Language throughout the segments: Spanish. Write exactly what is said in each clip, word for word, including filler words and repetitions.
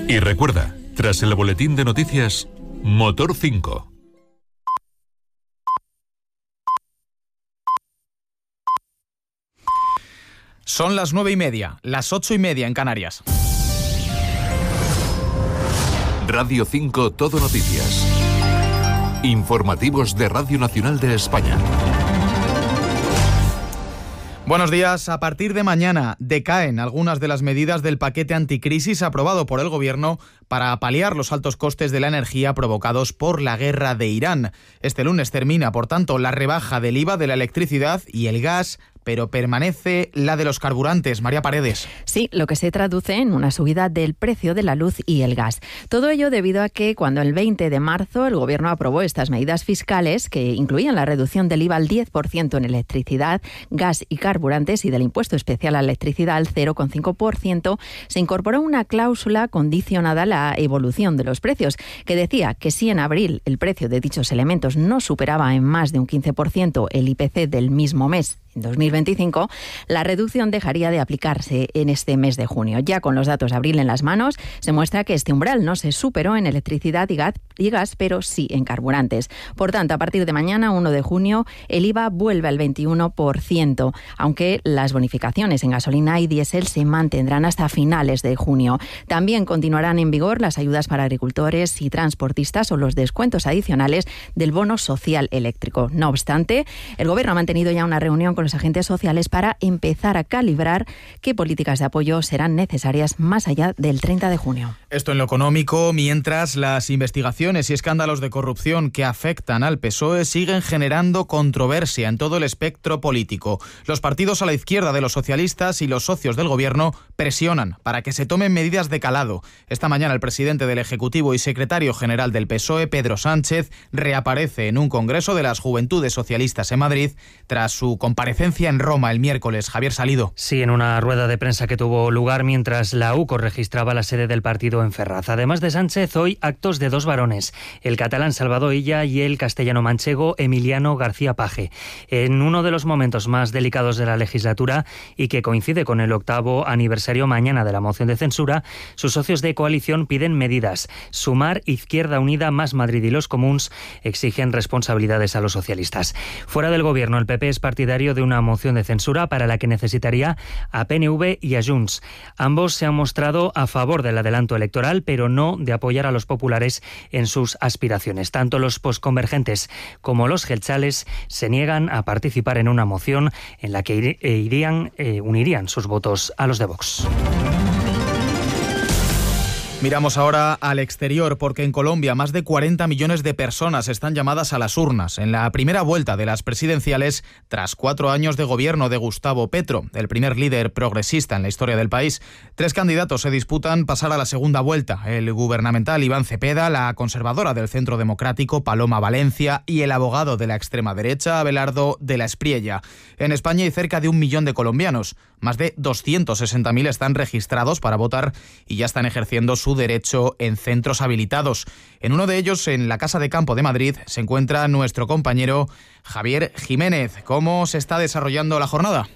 Y recuerda, tras el boletín de noticias, Motor cinco. Son las nueve y media, las ocho y media en Canarias. Radio cinco Todo Noticias. Informativos de Radio Nacional de España. Buenos días. A partir de mañana decaen algunas de las medidas del paquete anticrisis aprobado por el Gobierno para paliar los altos costes de la energía provocados por la guerra de Irán. Este lunes termina, por tanto, la rebaja del I V A de la electricidad y el gas, pero permanece la de los carburantes. María Paredes. Sí, lo que se traduce en una subida del precio de la luz y el gas. Todo ello debido a que cuando el veinte de marzo el Gobierno aprobó estas medidas fiscales que incluían la reducción del I V A al diez por ciento en electricidad, gas y carburantes y del impuesto especial a la electricidad al cero coma cinco por ciento, se incorporó una cláusula condicionada a la evolución de los precios que decía que si en abril el precio de dichos elementos no superaba en más de un quince por ciento el I P C del mismo mes en dos mil veinticinco, la reducción dejaría de aplicarse en este mes de junio. Ya con los datos de abril en las manos, se muestra que este umbral no se superó en electricidad y gas, y gas, pero sí en carburantes. Por tanto, a partir de mañana, uno de junio, el I V A vuelve al veintiuno por ciento, aunque las bonificaciones en gasolina y diésel se mantendrán hasta finales de junio. También continuarán en vigor las ayudas para agricultores y transportistas o los descuentos adicionales del bono social eléctrico. No obstante, el Gobierno ha mantenido ya una reunión con los agentes sociales para empezar a calibrar qué políticas de apoyo serán necesarias más allá del treinta de junio. Esto en lo económico, mientras las investigaciones y escándalos de corrupción que afectan al P S O E siguen generando controversia en todo el espectro político. Los partidos a la izquierda de los socialistas y los socios del Gobierno presionan para que se tomen medidas de calado. Esta mañana el presidente del Ejecutivo y secretario general del P S O E, Pedro Sánchez, reaparece en un congreso de las Juventudes Socialistas en Madrid tras su comparecencia en Roma el miércoles. Javier Salido. Sí, en una rueda de prensa que tuvo lugar mientras la U C O registraba la sede del partido en Ferraz. Además de Sánchez, hoy actos de dos varones, el catalán Salvador Illa y el castellano manchego Emiliano García Paje. En uno de los momentos más delicados de la legislatura y que coincide con el octavo aniversario mañana de la moción de censura, sus socios de coalición piden medidas. Sumar, Izquierda Unida, Más Madrid y los Comuns exigen responsabilidades a los socialistas. Fuera del Gobierno, el P P es partidario de una moción de censura para la que necesitaría a P N V y a Junts. Ambos se han mostrado a favor del adelanto electoral, pero no de apoyar a los populares en sus aspiraciones. Tanto los posconvergentes como los geltzales se niegan a participar en una moción en la que irían, eh, unirían sus votos a los de Vox. Miramos ahora al exterior porque en Colombia más de cuarenta millones de personas están llamadas a las urnas en la primera vuelta de las presidenciales tras cuatro años de gobierno de Gustavo Petro, el primer líder progresista en la historia del país. Tres candidatos se disputan pasar a la segunda vuelta: el gubernamental Iván Cepeda, la conservadora del Centro Democrático Paloma Valencia y el abogado de la extrema derecha Abelardo de la Espriella. En España hay cerca de un millón de colombianos. Más de doscientos sesenta mil están registrados para votar y ya están ejerciendo su derecho en centros habilitados. En uno de ellos, en la Casa de Campo de Madrid, se encuentra nuestro compañero Javier Jiménez. ¿Cómo se está desarrollando la jornada?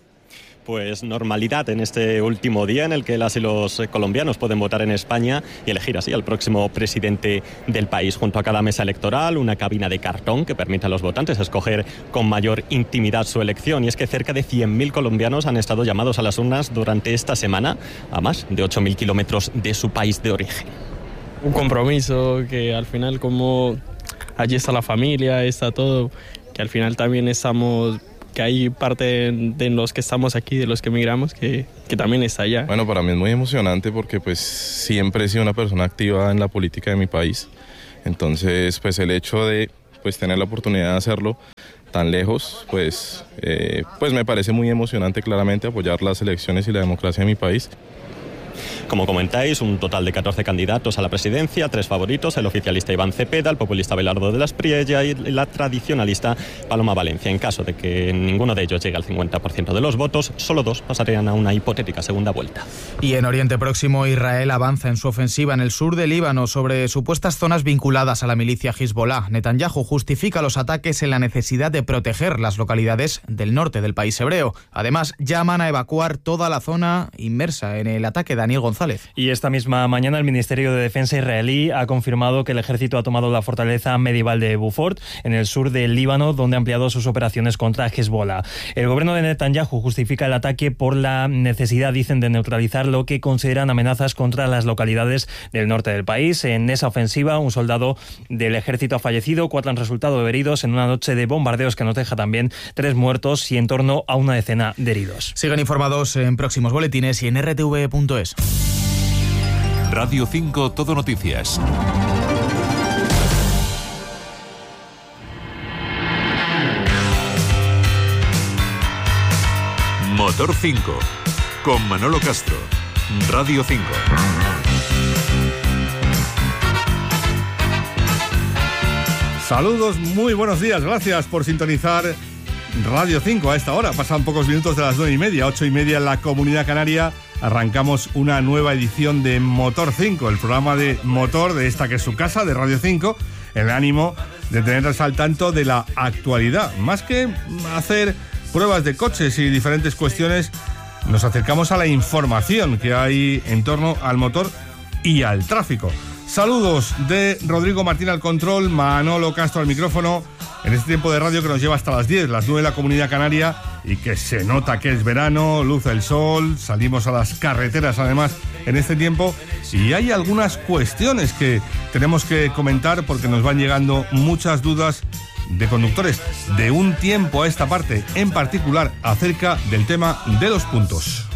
Pues normalidad en este último día en el que las y los colombianos pueden votar en España y elegir así al próximo presidente del país. Junto a cada mesa electoral, una cabina de cartón que permite a los votantes escoger con mayor intimidad su elección. Y es que cerca de cien mil colombianos han estado llamados a las urnas durante esta semana, a más de ocho mil kilómetros de su país de origen. Un compromiso que al final, como allí está la familia, está todo, que al final también estamos... que hay parte de los que estamos aquí, de los que emigramos, que, que también está allá. Bueno, para mí es muy emocionante porque pues siempre he sido una persona activa en la política de mi país. Entonces, pues el hecho de pues tener la oportunidad de hacerlo tan lejos, pues, eh, pues me parece muy emocionante claramente apoyar las elecciones y la democracia de mi país. Como comentáis, un total de catorce candidatos a la presidencia, tres favoritos, el oficialista Iván Cepeda, el populista Abelardo de la Espriella y la tradicionalista Paloma Valencia. En caso de que ninguno de ellos llegue al cincuenta por ciento de los votos, solo dos pasarían a una hipotética segunda vuelta. Y en Oriente Próximo, Israel avanza en su ofensiva en el sur del Líbano sobre supuestas zonas vinculadas a la milicia Hezbollah. Netanyahu justifica los ataques en la necesidad de proteger las localidades del norte del país hebreo. Además, llaman a evacuar toda la zona inmersa en el ataque. Daniel González. González. Y esta misma mañana el Ministerio de Defensa israelí ha confirmado que el ejército ha tomado la fortaleza medieval de Beaufort, en el sur del Líbano, donde ha ampliado sus operaciones contra Hezbollah. El gobierno de Netanyahu justifica el ataque por la necesidad, dicen, de neutralizar lo que consideran amenazas contra las localidades del norte del país. En esa ofensiva, un soldado del ejército ha fallecido, cuatro han resultado heridos en una noche de bombardeos que nos deja también tres muertos y en torno a una decena de heridos. Sigan informados en próximos boletines y en r t v punto es. Radio cinco Todo Noticias. Motor cinco, con Manolo Castro, Radio cinco. Saludos, muy buenos días, gracias por sintonizar Radio cinco a esta hora. Pasan pocos minutos de las nueve y media, ocho y media en la Comunidad Canaria. Arrancamos una nueva edición de Motor cinco, el programa de motor de esta que es su casa, de Radio cinco, en el ánimo de tenernos al tanto de la actualidad. Más que hacer pruebas de coches y diferentes cuestiones, nos acercamos a la información que hay en torno al motor y al tráfico. Saludos de Rodrigo Martín al control, Manolo Castro al micrófono, en este tiempo de radio que nos lleva hasta las diez, las nueve de la Comunidad Canaria, y que se nota que es verano, luce el sol, salimos a las carreteras además en este tiempo, y hay algunas cuestiones que tenemos que comentar porque nos van llegando muchas dudas de conductores de un tiempo a esta parte, en particular acerca del tema de los puntos.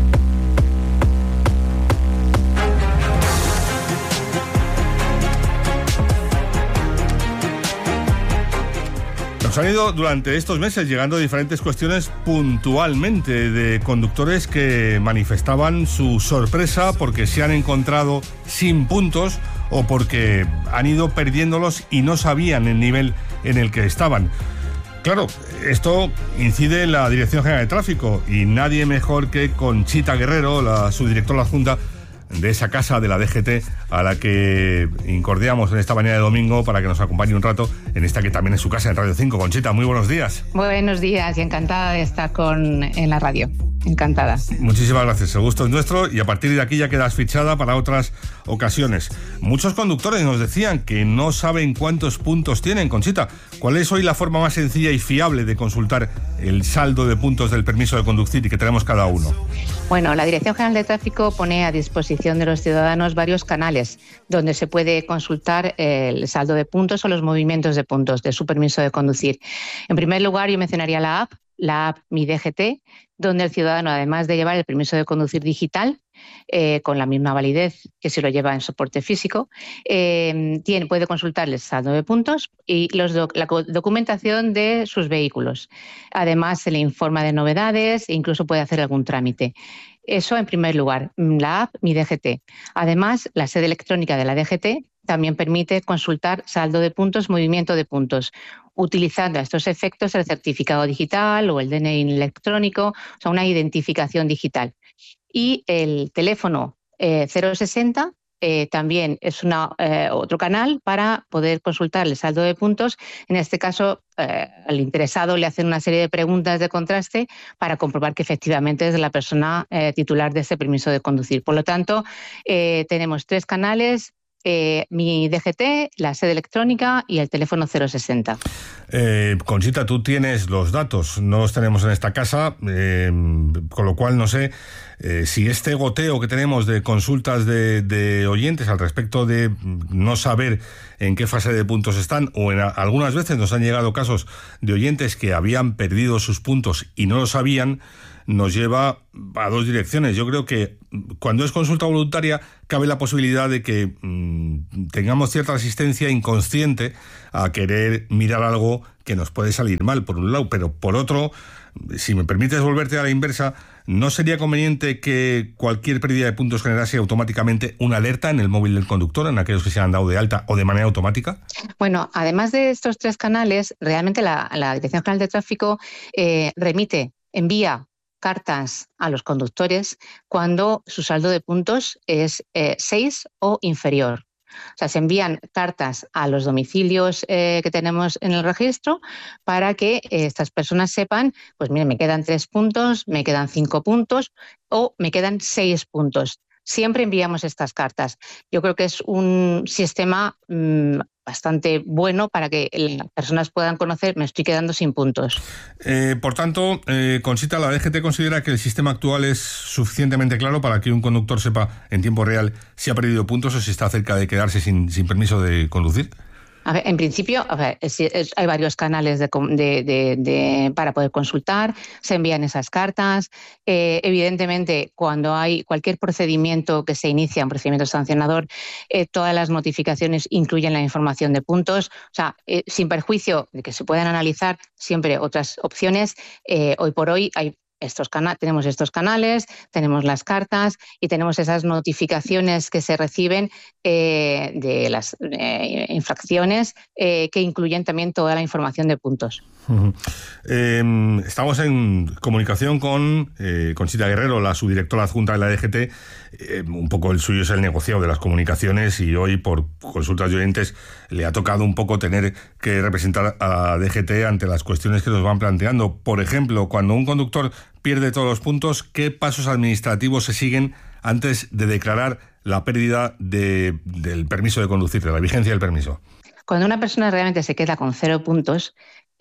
Nos han ido durante estos meses llegando diferentes cuestiones puntualmente de conductores que manifestaban su sorpresa porque se han encontrado sin puntos o porque han ido perdiéndolos y no sabían el nivel en el que estaban. Claro, esto incide en la Dirección General de Tráfico y nadie mejor que Conchita Guerrero, la subdirectora adjunta de esa casa de la D G T, a la que incordiamos en esta mañana de domingo para que nos acompañe un rato en esta que también es su casa en Radio cinco. Conchita, muy buenos días. Buenos días y encantada de estar con, en la radio. Encantada. Muchísimas gracias, el gusto es nuestro y a partir de aquí ya quedas fichada para otras ocasiones. Muchos conductores nos decían que no saben cuántos puntos tienen. Conchita, ¿cuál es hoy la forma más sencilla y fiable de consultar el saldo de puntos del permiso de conducir y que tenemos cada uno? Bueno, la Dirección General de Tráfico pone a disposición de los ciudadanos varios canales donde se puede consultar el saldo de puntos o los movimientos de puntos de su permiso de conducir. En primer lugar, yo mencionaría la app, la app Mi D G T, donde el ciudadano, además de llevar el permiso de conducir digital, eh, con la misma validez que si lo lleva en soporte físico, eh, tiene, puede consultar el saldo de puntos y los doc, la documentación de sus vehículos. Además, se le informa de novedades e incluso puede hacer algún trámite. Eso en primer lugar, la app Mi D G T. Además, la sede electrónica de la D G T también permite consultar saldo de puntos, movimiento de puntos, utilizando a estos efectos el certificado digital o el D N I electrónico, o sea, una identificación digital. Y el teléfono eh, cero sesenta eh, también es una, eh, otro canal para poder consultar el saldo de puntos. En este caso, eh, al interesado le hacen una serie de preguntas de contraste para comprobar que efectivamente es la persona eh, titular de ese permiso de conducir. Por lo tanto, eh, tenemos tres canales: Eh, Mi D G T, la sede electrónica y el teléfono cero sesenta. Eh, Conchita, tú tienes los datos, no los tenemos en esta casa, eh, con lo cual no sé eh, si este goteo que tenemos de consultas de, de oyentes al respecto de no saber en qué fase de puntos están, o en a, algunas veces nos han llegado casos de oyentes que habían perdido sus puntos y no lo sabían, nos lleva a dos direcciones. Yo creo que cuando es consulta voluntaria cabe la posibilidad de que mmm, tengamos cierta resistencia inconsciente a querer mirar algo que nos puede salir mal, por un lado, pero por otro, si me permites volverte a la inversa, ¿no sería conveniente que cualquier pérdida de puntos generase automáticamente una alerta en el móvil del conductor, en aquellos que se han dado de alta o de manera automática? Bueno, además de estos tres canales, realmente la, la Dirección General de Tráfico eh, remite, envía cartas a los conductores cuando su saldo de puntos es eh, seis o inferior. O sea, se envían cartas a los domicilios eh, que tenemos en el registro para que eh, estas personas sepan, pues mire, me quedan tres puntos, me quedan cinco puntos o me quedan seis puntos. siempre enviamos estas cartas. Yo creo que es un sistema mmm, bastante bueno para que las personas puedan conocer, me estoy quedando sin puntos. Eh, por tanto, eh, Conchita, la D G T considera que el sistema actual es suficientemente claro para que un conductor sepa en tiempo real si ha perdido puntos o si está cerca de quedarse sin, sin permiso de conducir. A ver, en principio, a ver, es, es, hay varios canales de, de, de, de, para poder consultar, se envían esas cartas. Eh, evidentemente, cuando hay cualquier procedimiento que se inicia, un procedimiento sancionador, eh, todas las notificaciones incluyen la información de puntos. O sea, eh, sin perjuicio de que se puedan analizar siempre otras opciones, eh, hoy por hoy hay Estos cana- tenemos estos canales, tenemos las cartas y tenemos esas notificaciones que se reciben eh, de las eh, infracciones eh, que incluyen también toda la información de puntos. Uh-huh. Eh, estamos en comunicación con eh, Conchita Guerrero, la subdirectora adjunta de la D G T. Eh, un poco el suyo es el negociado de las comunicaciones y hoy, por consultas de oyentes, le ha tocado un poco tener que representar a la D G T ante las cuestiones que nos van planteando. Por ejemplo, cuando un conductor pierde todos los puntos, ¿qué pasos administrativos se siguen antes de declarar la pérdida de, del permiso de conducir, de la vigencia del permiso? Cuando una persona realmente se queda con cero puntos,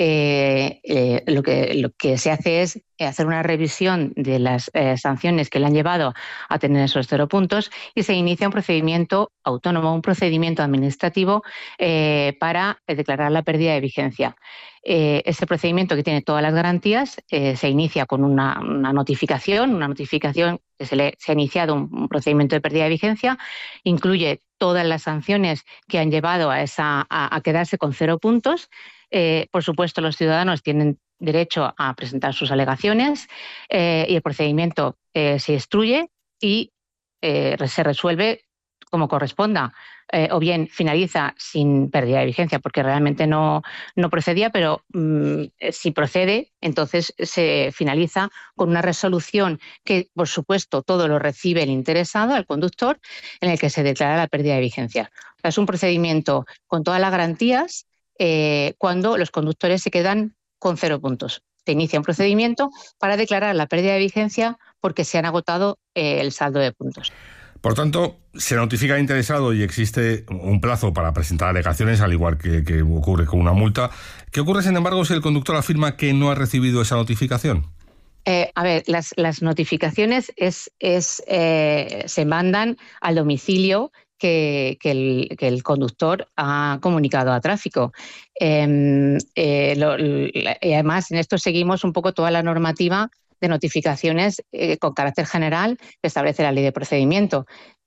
eh, eh, lo, que, lo que se hace es hacer una revisión de las eh, sanciones que le han llevado a tener esos cero puntos y se inicia un procedimiento autónomo, un procedimiento administrativo eh, para declarar la pérdida de vigencia. Eh, ese procedimiento, que tiene todas las garantías, eh, se inicia con una, una notificación, una notificación que se, le, se ha iniciado un, un procedimiento de pérdida de vigencia, incluye todas las sanciones que han llevado a, esa, a, a quedarse con cero puntos. Eh, por supuesto, los ciudadanos tienen derecho a presentar sus alegaciones eh, y el procedimiento eh, se instruye y eh, se resuelve como corresponda. Eh, o bien finaliza sin pérdida de vigencia porque realmente no, no procedía, pero mmm, si procede, entonces se finaliza con una resolución que, por supuesto, todo lo recibe el interesado, el conductor, en el que se declara la pérdida de vigencia. O sea, es un procedimiento con todas las garantías eh, cuando los conductores se quedan con cero puntos. Se inicia un procedimiento para declarar la pérdida de vigencia porque se han agotado eh, el saldo de puntos. Por tanto, se notifica al interesado y existe un plazo para presentar alegaciones, al igual que, que ocurre con una multa. ¿Qué ocurre, sin embargo, si el conductor afirma que no ha recibido esa notificación? Eh, a ver, las, las notificaciones es, es, eh, se mandan al domicilio que, que, el, que el conductor ha comunicado a tráfico. Eh, eh, lo, y además, en esto seguimos un poco toda la normativa de notificaciones eh, con carácter general que establece la ley de procedimiento.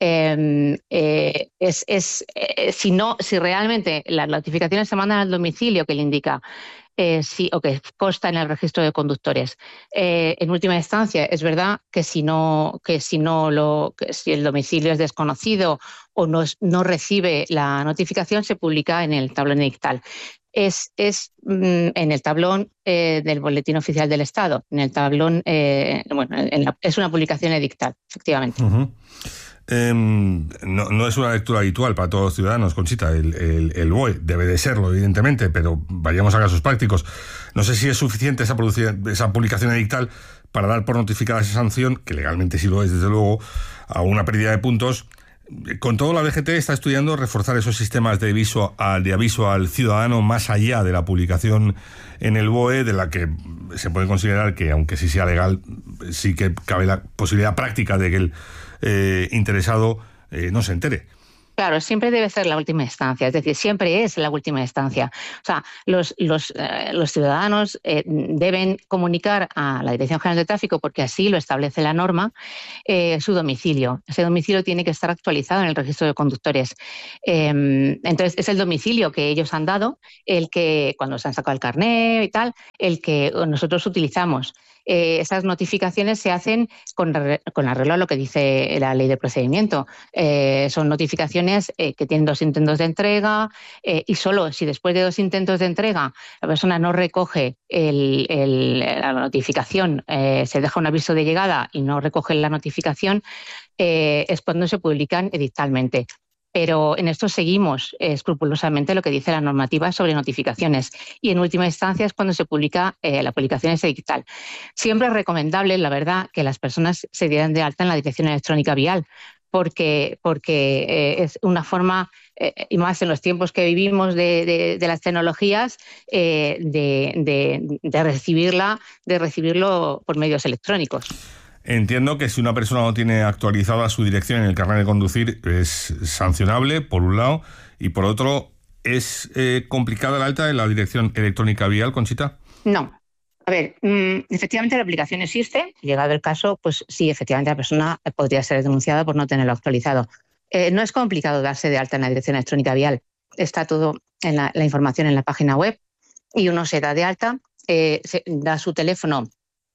Eh, eh, es, es, eh, si, no, si realmente las notificaciones se mandan al domicilio que le indica eh, si, o que consta en el registro de conductores, eh, en última instancia es verdad que si no, que si no lo, que si el domicilio es desconocido o no, no recibe la notificación, se publica en el tablón edictal. Es, es mm, en el tablón eh, del Boletín Oficial del Estado, en el tablón, eh, bueno, en la, es una publicación edictal, efectivamente. Uh-huh. Eh, no, no es una lectura habitual para todos los ciudadanos, Conchita, el, el, el B O E debe de serlo, evidentemente, pero vayamos a casos prácticos. No sé si es suficiente esa, esa publicación edictal para dar por notificada esa sanción, que legalmente sí lo es, desde luego, a una pérdida de puntos. Con todo, la D G T está estudiando reforzar esos sistemas de aviso, de aviso al ciudadano más allá de la publicación en el B O E, de la que se puede considerar que, aunque sí sea legal, sí que cabe la posibilidad práctica de que el eh, interesado eh, no se entere. Claro, siempre debe ser la última instancia, es decir, siempre es la última instancia. O sea, los, los, eh, los ciudadanos eh, deben comunicar a la Dirección General de Tráfico, porque así lo establece la norma, eh, su domicilio. Ese domicilio tiene que estar actualizado en el registro de conductores. Eh, entonces, es el domicilio que ellos han dado, el que, cuando se han sacado el carné y tal, el que nosotros utilizamos. Eh, esas notificaciones se hacen con, con arreglo a lo que dice la ley de procedimiento. Eh, son notificaciones eh, que tienen dos intentos de entrega eh, y solo si después de dos intentos de entrega la persona no recoge el, el, la notificación, eh, se deja un aviso de llegada y no recoge la notificación, eh, es cuando se publican edictalmente. Pero en esto seguimos eh, escrupulosamente lo que dice la normativa sobre notificaciones y en última instancia es cuando se publica eh, la publicación es edictal. Siempre es recomendable, la verdad, que las personas se dieran de alta en la Dirección Electrónica Vial, porque, porque eh, es una forma, eh, y más en los tiempos que vivimos de, de, de las tecnologías, eh, de, de, de recibirla, de recibirlo por medios electrónicos. Entiendo que si una persona no tiene actualizada su dirección en el carnet de conducir es sancionable, por un lado, y por otro, ¿es eh, complicada el alta de la dirección electrónica vial, Conchita? No. A ver, efectivamente la aplicación existe, llegado el caso, pues sí, efectivamente la persona podría ser denunciada por no tenerlo actualizado. Eh, no es complicado darse de alta en la dirección electrónica vial, está todo en la, la información en la página web y uno se da de alta, eh, se da su teléfono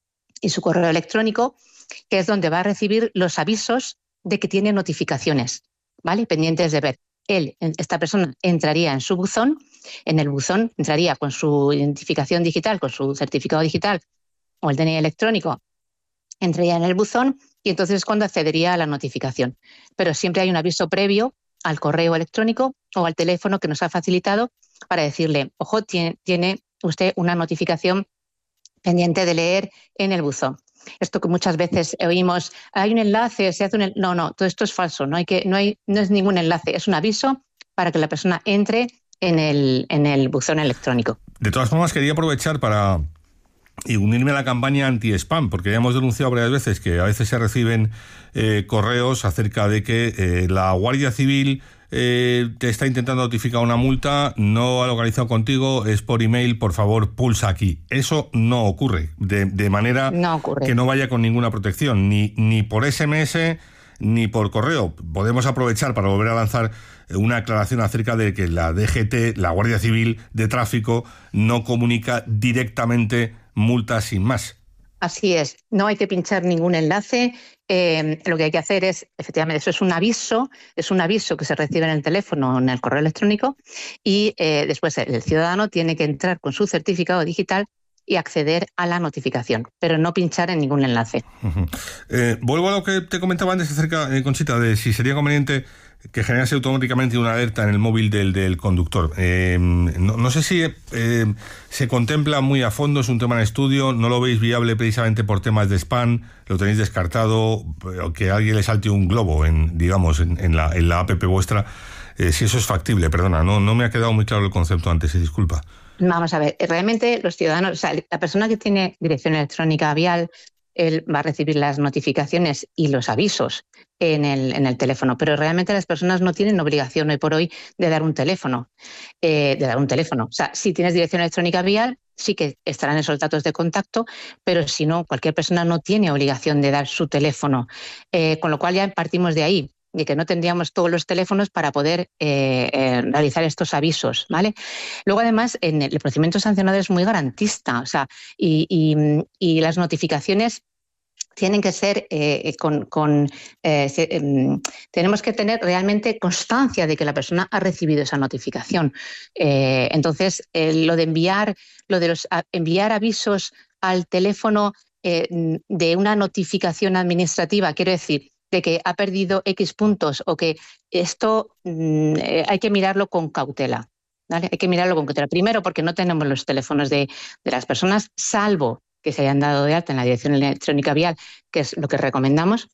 y su correo electrónico, que es donde va a recibir los avisos de que tiene notificaciones, ¿vale? Pendientes de ver. Él, esta persona, entraría en su buzón, en el buzón entraría con su identificación digital, con su certificado digital o el D N I electrónico, entraría en el buzón y entonces es cuando accedería a la notificación. Pero siempre hay un aviso previo al correo electrónico o al teléfono que nos ha facilitado para decirle, ojo, tiene, tiene usted una notificación pendiente de leer en el buzón. Esto que muchas veces oímos, hay un enlace, se hace un... No, no, todo esto es falso, no, hay que, no, hay, no es ningún enlace, es un aviso para que la persona entre en el, en el buzón electrónico. De todas formas, quería aprovechar para unirme a la campaña anti-spam, porque ya hemos denunciado varias veces que a veces se reciben eh, correos acerca de que eh, la Guardia Civil eh, te está intentando notificar una multa, no ha localizado contigo, es por email, por favor, pulsa aquí. Eso no ocurre, de, de manera no ocurre. Que no vaya con ninguna protección, ni, ni por ese eme ese, ni por correo. Podemos aprovechar para volver a lanzar una aclaración acerca de que la D G T, la Guardia Civil de Tráfico, no comunica directamente multas sin más. Así es, no hay que pinchar ningún enlace. Eh, lo que hay que hacer es, efectivamente, eso es un aviso, es un aviso que se recibe en el teléfono o en el correo electrónico y eh, después el ciudadano tiene que entrar con su certificado digital y acceder a la notificación, pero no pinchar en ningún enlace. Uh-huh. Eh, vuelvo a lo que te comentaba antes acerca, eh, Conchita, de si sería conveniente que generase automáticamente una alerta en el móvil del, del conductor. Eh, no, no sé si eh, se contempla muy a fondo, es un tema en estudio, no lo veis viable precisamente por temas de spam, lo tenéis descartado, que a alguien le salte un globo en, digamos, en, en, la, en la app vuestra, eh, si eso es factible, perdona, no, no me ha quedado muy claro el concepto antes, y disculpa. Vamos a ver, realmente los ciudadanos, o sea, la persona que tiene dirección electrónica vial, él va a recibir las notificaciones y los avisos en el, en el teléfono, pero realmente las personas no tienen obligación hoy por hoy de dar un teléfono, eh, de dar un teléfono. O sea, si tienes dirección electrónica vial, sí que estarán esos datos de contacto, pero si no, cualquier persona no tiene obligación de dar su teléfono, eh, con lo cual ya partimos de ahí, de que no tendríamos todos los teléfonos para poder eh, eh, realizar estos avisos, ¿vale? Luego, además, en el procedimiento sancionador es muy garantista, o sea, y, y, y las notificaciones tienen que ser eh, con... con eh, se, eh, tenemos que tener realmente constancia de que la persona ha recibido esa notificación. Eh, entonces, eh, lo de enviar, lo de los a, enviar avisos al teléfono eh, de una notificación administrativa, quiero decir, de que ha perdido X puntos o que esto mm, eh, hay que mirarlo con cautela, ¿vale? Hay que mirarlo con cautela. Primero, porque no tenemos los teléfonos de, de las personas, salvo que se hayan dado de alta en la dirección electrónica vial, que es lo que recomendamos.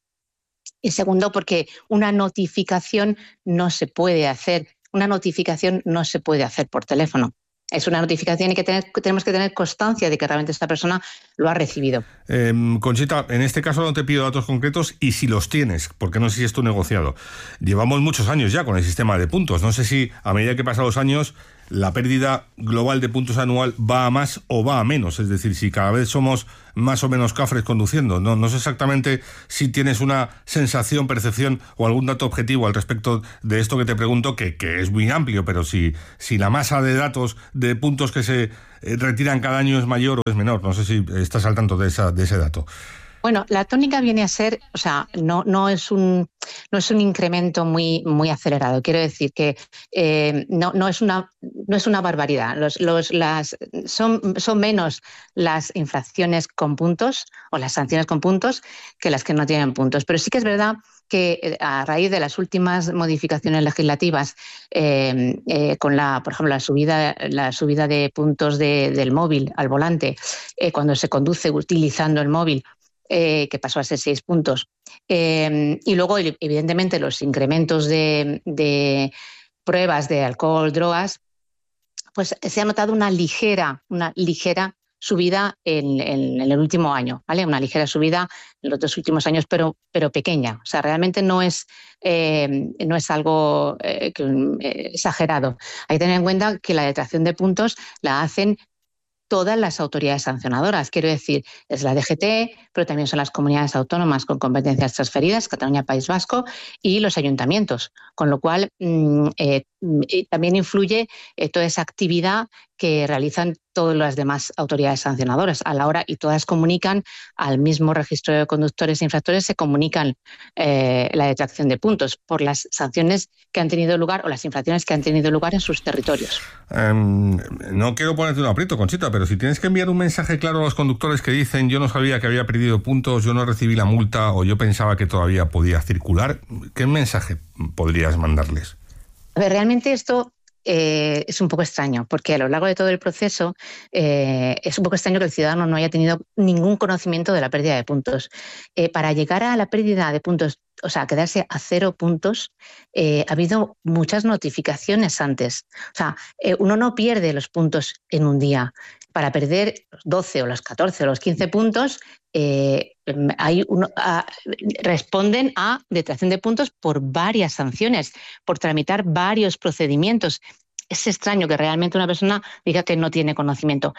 Y segundo, porque una notificación no se puede hacer, una notificación no se puede hacer por teléfono. Es una notificación y que tener, tenemos que tener constancia de que realmente esta persona lo ha recibido. Eh, Conchita, en este caso no te pido datos concretos y si los tienes, porque no sé si es tu negociado. Llevamos muchos años ya con el sistema de puntos. No sé si a medida que pasan los años la pérdida global de puntos anual va a más o va a menos. Es decir, si cada vez somos más o menos cafres conduciendo. No, no sé exactamente si tienes una sensación, percepción o algún dato objetivo al respecto de esto que te pregunto, que, que es muy amplio, pero si, si la masa de datos de puntos que se retiran cada año es mayor o es menor. No sé si estás al tanto de, esa, de ese dato. Bueno, la tónica viene a ser, o sea, no, no es un no es un incremento muy, muy acelerado. Quiero decir que eh, no, no es una no es una barbaridad. Los, los, las, son, son menos las infracciones con puntos o las sanciones con puntos que las que no tienen puntos. Pero sí que es verdad que a raíz de las últimas modificaciones legislativas, eh, eh, con la, por ejemplo, la subida, la subida de puntos de, del móvil al volante, eh, cuando se conduce utilizando el móvil, eh, que pasó a ser seis puntos. Eh, y luego, evidentemente, los incrementos de, de pruebas de alcohol, drogas, pues se ha notado una ligera, una ligera subida en, en, en el último año, ¿vale? Una ligera subida en los dos últimos años, pero, pero pequeña. O sea, realmente no es, eh, no es algo eh, que, eh, exagerado. Hay que tener en cuenta que la detracción de puntos la hacen todas las autoridades sancionadoras. Quiero decir, es la D G T, pero también son las comunidades autónomas con competencias transferidas, Cataluña, País Vasco, y los ayuntamientos. Con lo cual, mmm, eh, también influye eh, toda esa actividad que realizan todas las demás autoridades sancionadoras a la hora, y todas comunican al mismo registro de conductores e infractores, se comunican eh, la detracción de puntos por las sanciones que han tenido lugar o las infracciones que han tenido lugar en sus territorios. Um, no quiero ponerte un aprieto, Conchita, pero si tienes que enviar un mensaje claro a los conductores que dicen yo no sabía que había perdido puntos, yo no recibí la multa o yo pensaba que todavía podía circular, ¿qué mensaje podrías mandarles? A ver, realmente esto eh, es un poco extraño, porque a lo largo de todo el proceso eh, es un poco extraño que el ciudadano no haya tenido ningún conocimiento de la pérdida de puntos. Eh, para llegar a la pérdida de puntos, o sea, quedarse a cero puntos, eh, ha habido muchas notificaciones antes. O sea, eh, uno no pierde los puntos en un día. Para perder los doce o los catorce o los quince puntos, eh, hay uno, a, responden a detracción de puntos por varias sanciones, por tramitar varios procedimientos. Es extraño que realmente una persona diga que no tiene conocimiento,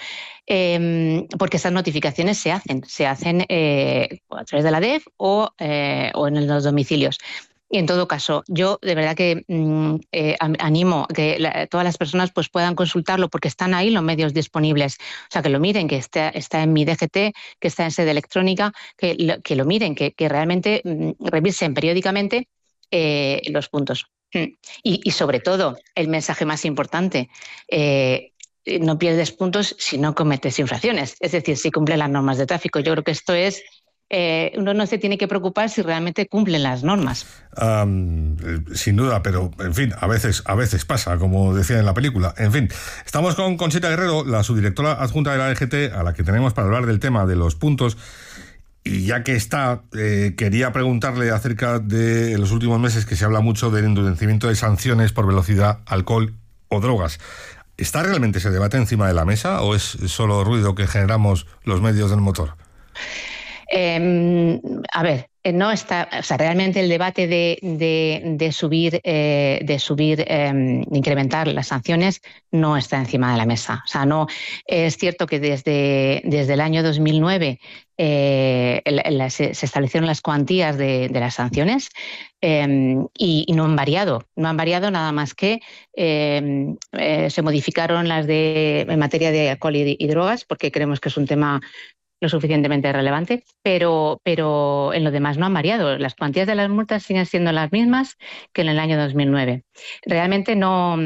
eh, porque esas notificaciones se hacen, se hacen eh, a través de la D E F o, eh, o en los domicilios. Y en todo caso, yo de verdad que mmm, eh, animo a que la, todas las personas pues, puedan consultarlo, porque están ahí los medios disponibles. O sea, que lo miren, que está, está en mi D G T, que está en sede electrónica, que lo, que lo miren, que, que realmente mmm, revisen periódicamente eh, los puntos. Y, y sobre todo, el mensaje más importante, eh, no pierdes puntos si no cometes infracciones, es decir, si cumples las normas de tráfico. Yo creo que esto es... Eh, uno no se tiene que preocupar si realmente cumplen las normas. Um, sin duda, pero en fin, a veces, a veces pasa, como decía en la película. En fin, estamos con Conchita Guerrero, la subdirectora adjunta de la D G T, a la que tenemos para hablar del tema de los puntos. Y ya que está, eh, quería preguntarle acerca de los últimos meses que se habla mucho del endurecimiento de sanciones por velocidad, alcohol o drogas. ¿Está realmente ese debate encima de la mesa o es solo ruido que generamos los medios del motor? Eh, a ver, no está, o sea, realmente el debate de, de, de subir, eh, de subir, eh, de incrementar las sanciones no está encima de la mesa. O sea, no es cierto que desde, desde el año dos mil nueve eh, la, se, se establecieron las cuantías de, de las sanciones eh, y, y no han variado, no han variado nada más que eh, eh, se modificaron las de en materia de alcohol y, y drogas, porque creemos que es un tema lo suficientemente relevante, pero, pero en lo demás no han variado. Las cuantías de las multas siguen siendo las mismas que en el año dos mil nueve. Realmente no,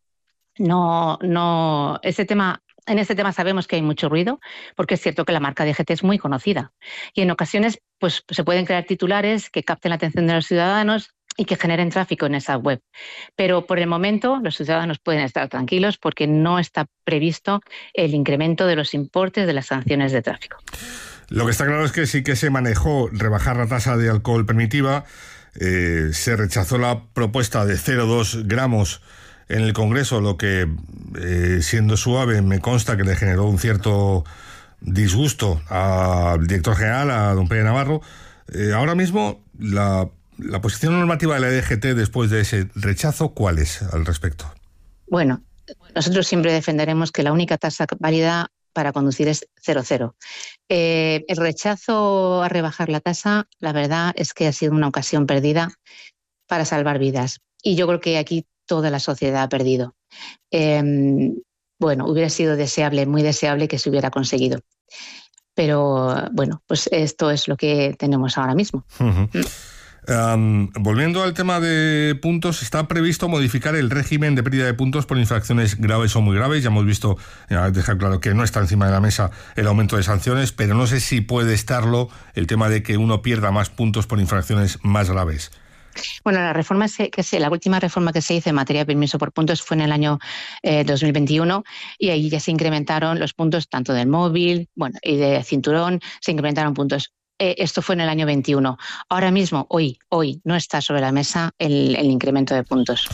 no, no, este tema, en este tema sabemos que hay mucho ruido, porque es cierto que la marca D G T es muy conocida y en ocasiones pues, se pueden crear titulares que capten la atención de los ciudadanos y que generen tráfico en esa web. Pero por el momento los ciudadanos pueden estar tranquilos porque no está previsto el incremento de los importes de las sanciones de tráfico. Lo que está claro es que sí que se manejó rebajar la tasa de alcohol permitida, eh, se rechazó la propuesta de cero coma dos gramos en el Congreso, lo que, eh, siendo suave, me consta que le generó un cierto disgusto al director general, a don Pere Navarro. Eh, ahora mismo, la La posición normativa de la D G T después de ese rechazo, ¿cuál es al respecto? Bueno, nosotros siempre defenderemos que la única tasa válida para conducir es cero cero. Eh, el rechazo a rebajar la tasa, la verdad es que ha sido una ocasión perdida para salvar vidas. Y yo creo que aquí toda la sociedad ha perdido. Eh, bueno, hubiera sido deseable, muy deseable que se hubiera conseguido. Pero bueno, pues esto es lo que tenemos ahora mismo. Uh-huh. Um, volviendo al tema de puntos, está previsto modificar el régimen de pérdida de puntos por infracciones graves o muy graves. Ya hemos visto, ya dejar claro que no está encima de la mesa el aumento de sanciones, pero no sé si puede estarlo el tema de que uno pierda más puntos por infracciones más graves. Bueno, la reforma que se, la última reforma que se hizo en materia de permiso por puntos fue en el año eh, dos mil veintiuno y ahí ya se incrementaron los puntos tanto del móvil, bueno, y de cinturón, se incrementaron puntos. eh, esto fue en el año veintiuno. Ahora mismo, hoy, hoy no está sobre la mesa el, el incremento de puntos.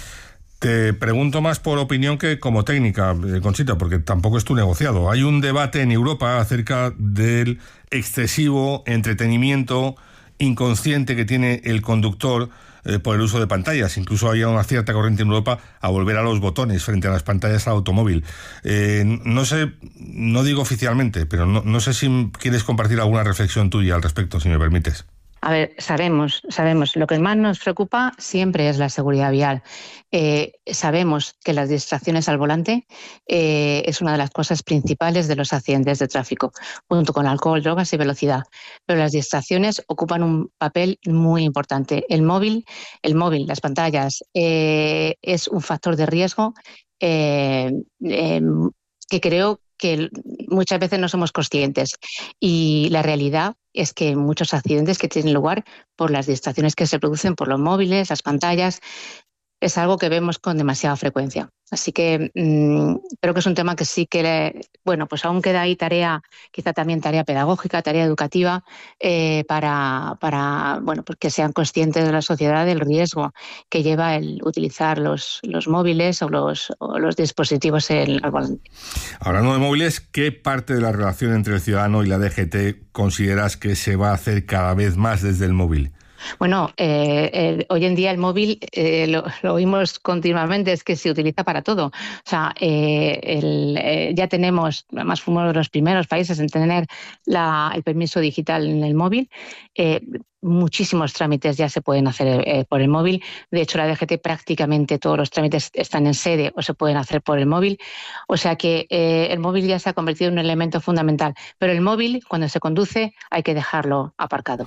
Te pregunto más por opinión que como técnica, Conchita, porque tampoco es tu negociado. Hay un debate en Europa acerca del excesivo entretenimiento inconsciente que tiene el conductor eh, por el uso de pantallas. Incluso hay una cierta corriente en Europa a volver a los botones frente a las pantallas del automóvil. Eh, no sé, no digo oficialmente, pero no, no sé si quieres compartir alguna reflexión tuya al respecto, si me permites. A ver, sabemos, sabemos, lo que más nos preocupa siempre es la seguridad vial. Eh, sabemos que las distracciones al volante eh, es una de las cosas principales de los accidentes de tráfico, junto con alcohol, drogas y velocidad. Pero las distracciones ocupan un papel muy importante. El móvil, el móvil, las pantallas, eh, es un factor de riesgo eh, eh, que creo que muchas veces no somos conscientes, y la realidad es que muchos accidentes que tienen lugar por las distracciones que se producen por los móviles, las pantallas, es algo que vemos con demasiada frecuencia. Así que mmm, creo que es un tema que sí que, le, bueno, pues aún queda ahí tarea, quizá también tarea pedagógica, tarea educativa, eh, para, para bueno, pues que sean conscientes de la sociedad del riesgo que lleva el utilizar los, los móviles o los, o los dispositivos en, al volante. Hablando de móviles, ¿qué parte de la relación entre el ciudadano y la D G T consideras que se va a hacer cada vez más desde el móvil? Bueno, eh, eh, hoy en día el móvil, eh, lo, lo oímos continuamente, es que se utiliza para todo. O sea, eh, el, eh, ya tenemos, además fuimos uno de los primeros países en tener la, el permiso digital en el móvil. Eh, muchísimos trámites ya se pueden hacer eh, por el móvil. De hecho, la D G T prácticamente todos los trámites están en sede o se pueden hacer por el móvil. O sea que eh, el móvil ya se ha convertido en un elemento fundamental. Pero el móvil, cuando se conduce, hay que dejarlo aparcado.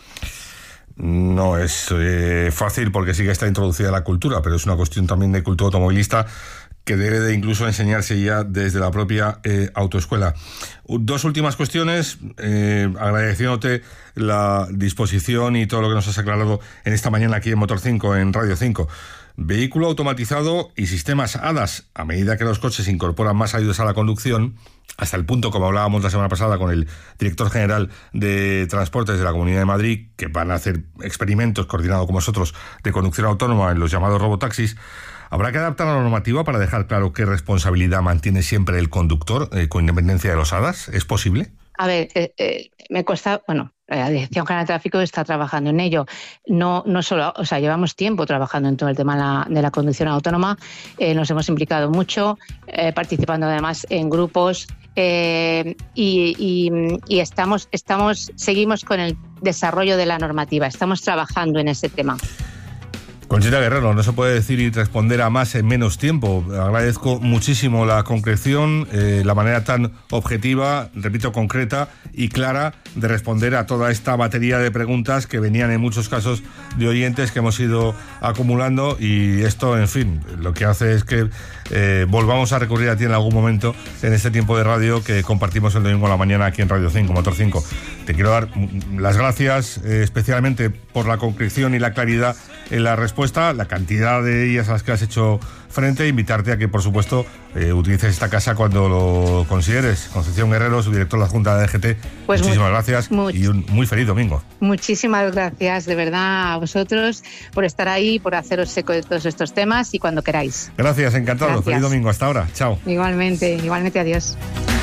No es eh, fácil porque sí que está introducida la cultura, pero es una cuestión también de cultura automovilista que debe de incluso enseñarse ya desde la propia eh, autoescuela. Dos últimas cuestiones, eh, agradeciéndote la disposición y todo lo que nos has aclarado en esta mañana aquí en Motor cinco, en Radio cinco. Vehículo automatizado y sistemas A D A S. A medida que los coches incorporan más ayudas a la conducción, hasta el punto, como hablábamos la semana pasada con el director general de Transportes de la Comunidad de Madrid, que van a hacer experimentos coordinados con vosotros de conducción autónoma en los llamados robotaxis, habrá que adaptar la normativa para dejar claro qué responsabilidad mantiene siempre el conductor, eh, con independencia de los A D A S. ¿Es posible? A ver, eh, eh, me cuesta, bueno, la Dirección General de Tráfico está trabajando en ello. No, no solo, o sea, llevamos tiempo trabajando en todo el tema de la, de la conducción autónoma. Eh, nos hemos implicado mucho, eh, participando además en grupos, eh, y, y, y estamos, estamos, seguimos con el desarrollo de la normativa. Estamos trabajando en ese tema. Conchita Guerrero, no se puede decir y responder a más en menos tiempo. Agradezco muchísimo la concreción, eh, la manera tan objetiva, repito, concreta y clara de responder a toda esta batería de preguntas que venían en muchos casos de oyentes que hemos ido acumulando, y esto, en fin, lo que hace es que eh, volvamos a recurrir a ti en algún momento en este tiempo de radio que compartimos el domingo a la mañana aquí en Radio cinco, Motor cinco. Te quiero dar las gracias eh, especialmente por la concreción y la claridad en la respuesta, la cantidad de ellas a las que has hecho frente, e invitarte a que, por supuesto, eh, utilices esta casa cuando lo consideres. Concepción Guerrero, subdirector de la Junta de D G T, pues muchísimas muy, gracias much- y un muy feliz domingo. Muchísimas gracias, de verdad, a vosotros por estar ahí, por haceros eco de todos estos temas, y cuando queráis. Gracias, encantado. Gracias. Feliz domingo. Hasta ahora. Chao. Igualmente, igualmente, adiós.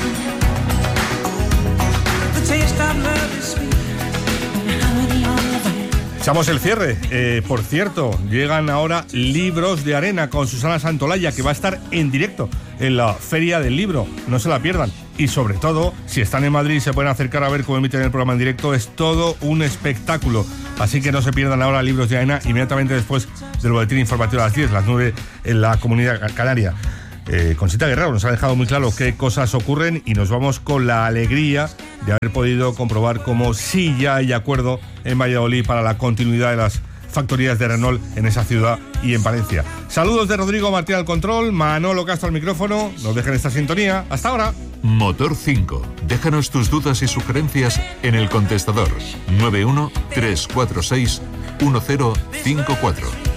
Echamos el cierre. Eh, por cierto, llegan ahora Libros de Arena con Susana Santolaya, que va a estar en directo en la Feria del Libro. No se la pierdan. Y sobre todo, si están en Madrid y se pueden acercar a ver cómo emiten el programa en directo, es todo un espectáculo. Así que no se pierdan ahora Libros de Arena, inmediatamente después del boletín informativo a las diez, las nueve en la Comunidad Canaria. Eh, Conchita Guerrero nos ha dejado muy claro qué cosas ocurren, y nos vamos con la alegría de haber podido comprobar cómo sí ya hay acuerdo en Valladolid para la continuidad de las factorías de Renault en esa ciudad y en Palencia. Saludos de Rodrigo Martín al control, Manolo Castro al micrófono. Nos dejen esta sintonía. Hasta ahora. Motor cinco. Déjanos tus dudas y sugerencias en el contestador nueve uno tres cuatro seis uno cero cinco cuatro.